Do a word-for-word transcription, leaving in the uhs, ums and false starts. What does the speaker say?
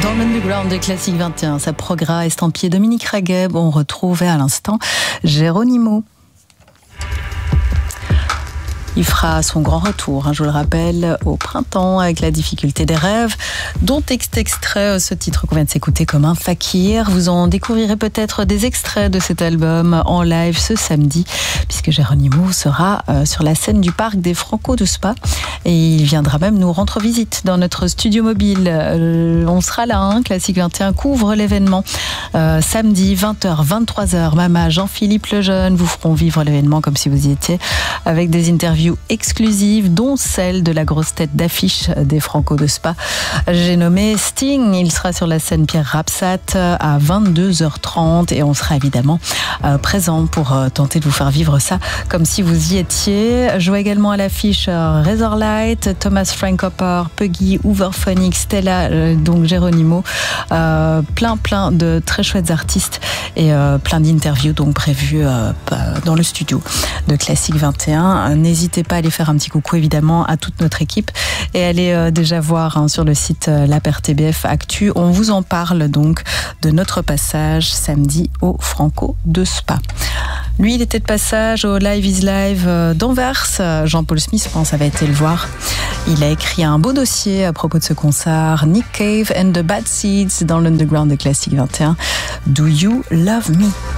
Dans l'Underground de Classique vingt et un, sa progra estampillé Dominique Ragueb, on retrouvait à l'instant Geronimo. Il fera son grand retour, hein, je vous le rappelle, au printemps avec La difficulté des rêves, dont est extrait ce titre qu'on vient de s'écouter comme un fakir. Vous en découvrirez peut-être des extraits de cet album en live ce samedi, puisque Geronimo sera euh, sur la scène du parc des Franco de Spa et il viendra même nous rendre visite dans notre studio mobile. Euh, on sera là, hein, Classique vingt et un couvre l'événement. Euh, samedi, vingt heures, vingt-trois heures, Mama, Jean-Philippe Lejeune vous feront vivre l'événement comme si vous y étiez, avec des interviews exclusives, dont celle de la grosse tête d'affiche des Franco de Spa. J'ai nommé Sting. Il sera sur la scène Pierre Rapsat à vingt-deux heures trente et on sera évidemment euh, présent pour euh, tenter de vous faire vivre ça comme si vous y étiez. Je vois également à l'affiche euh, Razorlight, Thomas Frank Hopper, Puggy, Hooverphonic, Stella, euh, donc Geronimo. Euh, plein, plein de très chouettes artistes et euh, plein d'interviews donc prévues euh, dans le studio de Classique vingt et un. N'hésitez pas à aller faire un petit coucou évidemment à toute notre équipe et allez euh, déjà voir hein, sur le site euh, l'A P R T B F Actu. On vous en parle donc de notre passage samedi au Franco de Spa. Lui, il était de passage au Live is Live d'Anvers. Jean-Paul Smith, je pense, avait été le voir. Il a écrit un beau dossier à propos de ce concert. Nick Cave and the Bad Seeds dans l'Underground de Classique vingt et un. Do You Love Me?